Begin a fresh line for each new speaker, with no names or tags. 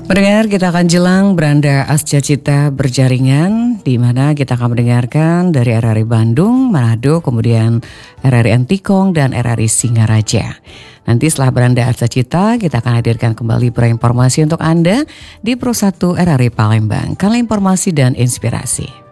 Pendengar, kita akan jelang beranda Asja Cita berjaringan, di mana kita akan mendengarkan dari RRI Bandung, Manado, kemudian RRI Antikong dan RRI Singaraja. Nanti setelah beranda Asja Cita, kita akan hadirkan kembali informasi untuk Anda di Pro 1 RRI Palembang. Kali informasi dan inspirasi.